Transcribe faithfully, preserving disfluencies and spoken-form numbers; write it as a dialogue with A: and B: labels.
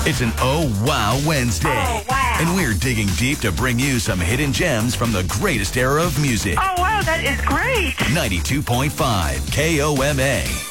A: It's an Oh Wow Wednesday.
B: Oh, wow.
A: And we're digging deep to bring you some hidden gems from the greatest era of music.
B: Oh, wow, that is great.
A: ninety-two point five K O M A.